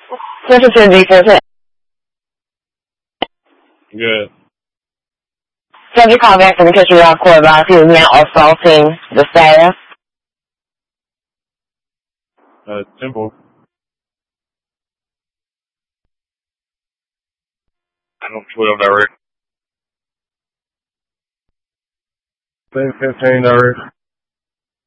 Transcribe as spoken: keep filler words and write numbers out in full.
This is your defense. Good. Subject call back from the Kitchen Rock Court about he was now assaulting the staff. Uh, Temple. I don't twelve direct. Ten fifteen direct.